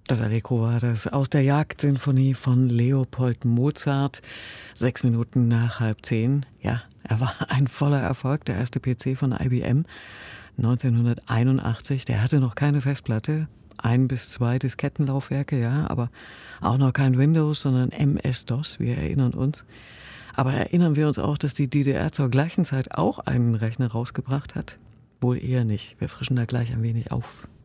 Das Allegro war das aus der Jagdsinfonie von Leopold Mozart. 6 Minuten nach 9:30. Ja, er war ein voller Erfolg, der erste PC von IBM 1981. Der hatte noch keine Festplatte, 1 bis 2 Diskettenlaufwerke, ja, aber auch noch kein Windows, sondern MS-DOS, wir erinnern uns. Aber erinnern wir uns auch, dass die DDR zur gleichen Zeit auch einen Rechner rausgebracht hat? Wohl eher nicht. Wir frischen da gleich ein wenig auf.